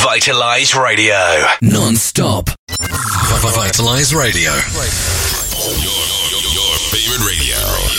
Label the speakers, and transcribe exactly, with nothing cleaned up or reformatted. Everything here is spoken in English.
Speaker 1: Vitalize Radio. Non-stop. Vitalize Radio. Your, your, your favorite radio.